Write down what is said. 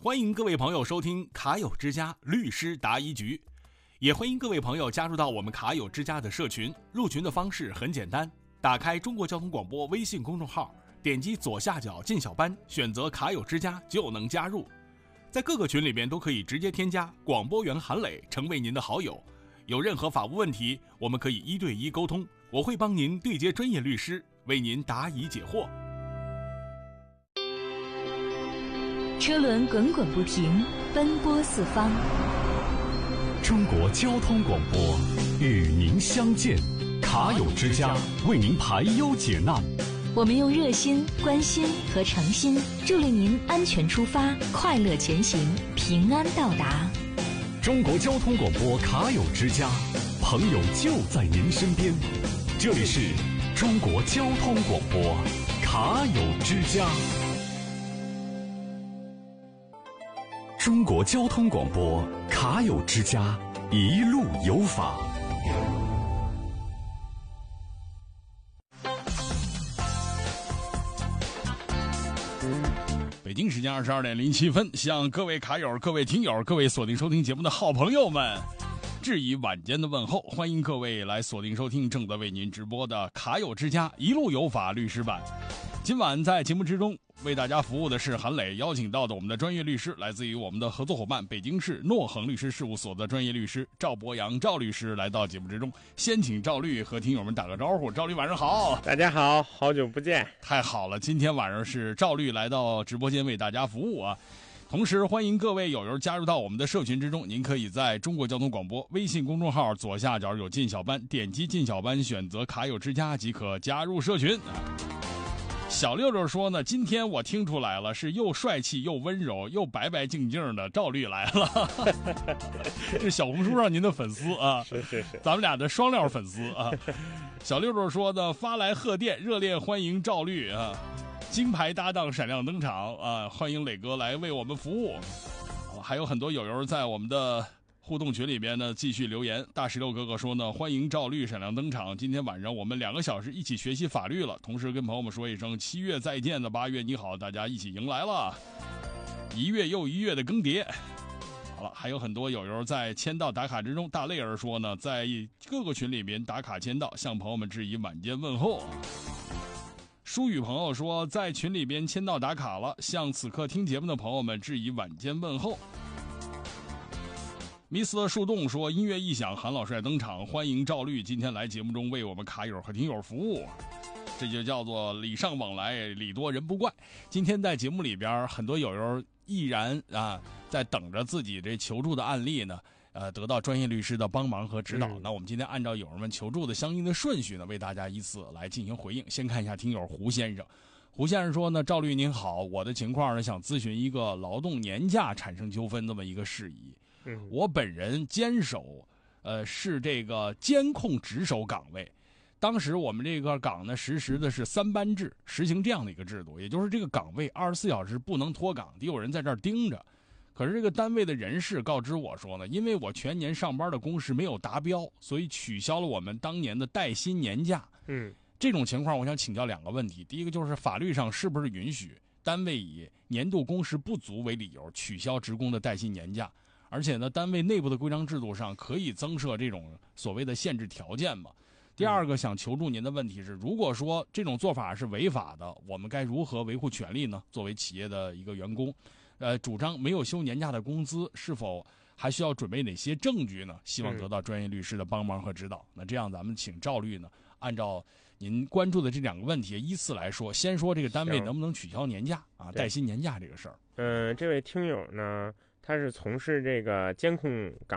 欢迎各位朋友收听卡友之家律师答疑局，也欢迎各位朋友加入到我们卡友之家的社群。入群的方式很简单，打开中国交通广播微信公众号，点击左下角进小班，选择卡友之家就能加入。在各个群里边都可以直接添加广播员韩磊成为您的好友。有任何法务问题，我们可以1对1沟通，我会帮您对接专业律师，为您答疑解惑。 车轮滚滚不停，奔波四方。 中国交通广播与您相见，卡友之家为您排忧解难。 我们用热心、关心和诚心，助力您安全出发，快乐前行，平安到达。 中国交通广播卡友之家，朋友就在您身边。这里是中国交通广播卡友之家。中国交通广播卡友之家，一路有法。 北京时间22点07分，向各位卡友、各位听友、各位锁定收听节目的好朋友们，致以晚间的问候。欢迎各位来锁定收听正在为您直播的卡友之家一路有法律师版。今晚在节目之中为大家服务的是韩磊邀请到的我们的专业律师，来自于我们的合作伙伴北京市诺恒律师事务所的专业律师赵博洋赵律师来到节目之中。先请赵律和听友们打个招呼。赵律晚上好。 大家好，好久不见。 太好了，今天晚上是赵律来到直播间为大家服务啊。同时欢迎各位友友加入到我们的社群之中，您可以在中国交通广播微信公众号左下角有进小班，点击进小班选择卡友之家即可加入社群。小六六说呢，今天我听出来了，是又帅气又温柔又白白净净的赵律来了。是小红书上您的粉丝啊， 是， 咱们俩的双料粉丝啊。小六六说呢，发来贺电，热烈欢迎赵律啊，金牌搭档闪亮登场啊，欢迎磊哥来为我们服务。还有很多友友在我们的互动群里边呢继续留言。大石榴哥哥说呢，欢迎赵律闪亮登场，今天晚上我们2个小时一起学习法律了，同时跟朋友们说一声7月再见的8月你好，大家一起迎来了一月又一月的更迭。好了，还有很多友友在签到打卡之中。大泪儿说呢，在各个群里边打卡签到，向朋友们致以晚间问候。舒宇朋友说，在群里边签到打卡了，向此刻听节目的朋友们致以晚间问候。Mr. 树洞说，音乐一响，韩老帅登场，欢迎赵律今天来节目中为我们卡友和听友服务。这就叫做礼尚往来，礼多人不怪。今天在节目里边，很多友友毅然在等着自己这求助的案例呢，得到专业律师的帮忙和指导。那我们今天按照友友们求助的相应的顺序呢，为大家依次来进行回应。先看一下听友胡先生。胡先生说呢，赵律您好，我的情况呢，想咨询一个劳动年假产生纠纷这么一个事宜。我本人坚守是这个监控值守岗位，当时我们这个岗呢实施的是3班制，实行这样的一个制度，也就是这个岗位24小时不能脱岗，得有人在这儿盯着。可是这个单位的人事告知我说呢，因为我全年上班的工时没有达标，所以取消了我们当年的带薪年假。这种情况我想请教2个问题。第一个就是法律上是不是允许单位以年度工时不足为理由取消职工的带薪年假？而且呢，单位内部的规章制度上可以增设这种所谓的限制条件吗？第二个想求助您的问题是，如果说这种做法是违法的，我们该如何维护权利呢？作为企业的一个员工，主张没有休年假的工资，是否还需要准备哪些证据呢？希望得到专业律师的帮忙和指导。那这样咱们请赵律呢，按照您关注的这2个问题依次来说。先说这个单位能不能取消年假啊，带薪年假这个事儿。 这位听友呢，他是从事这个监控岗